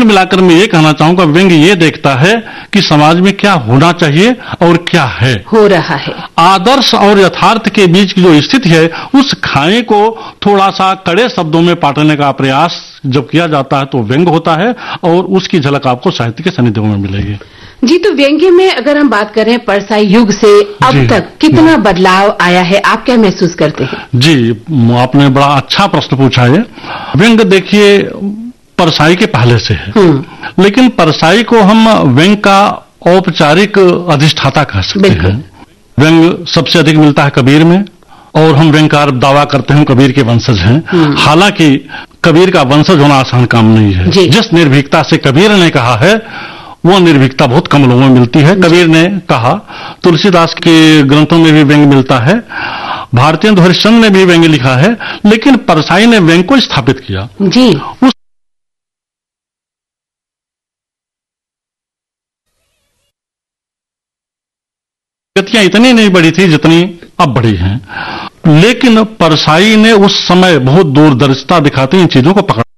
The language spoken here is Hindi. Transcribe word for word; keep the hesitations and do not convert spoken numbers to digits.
मिलाकर मैं ये कहना चाहूंगा, व्यंग्य ये देखता है कि समाज में क्या होना चाहिए और क्या है, हो रहा है। आदर्श और यथार्थ के बीच की जो स्थिति है, उस खाई को थोड़ा सा कड़े शब्दों में पाटने का प्रयास जब किया जाता है तो व्यंग्य होता है, और उसकी झलक आपको साहित्य के सानिध्य में मिलेगी। जी, तो व्यंग्य में अगर हम बात करें परसाई युग से अब तक कितना बदलाव आया है, आप क्या महसूस करते हैं? जी, आपने बड़ा अच्छा प्रश्न पूछा है। व्यंग्य देखिए परसाई के पहले से है, लेकिन परसाई को हम व्यंग्य का औपचारिक अधिष्ठाता कह सकते हैं। व्यंग्य सबसे अधिक मिलता है कबीर में, और हम व्यंग्यकार दावा करते हैं कबीर के वंशज हैं। हालांकि कबीर का वंशज होना आसान काम नहीं है। जिस निर्भीकता से कबीर ने कहा है, वो निर्भीकता बहुत कम लोगों में मिलती है। कबीर ने कहा, तुलसीदास के ग्रंथों में भी व्यंग्य मिलता है, भारतीय हरिश्चंद्र ने भी व्यंग्य लिखा है, लेकिन परसाई ने व्यंग्य को स्थापित किया। जी, उस गतियां इतनी नहीं बढ़ी थी जितनी अब बढ़ी हैं, लेकिन परसाई ने उस समय बहुत दूरदर्शिता दिखाती इन चीजों को पकड़ा।